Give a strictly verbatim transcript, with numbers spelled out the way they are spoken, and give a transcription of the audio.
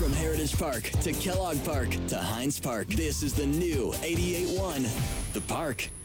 From Heritage Park to Kellogg Park to Heinz Park, this is the new eighty-eight point one, The Park.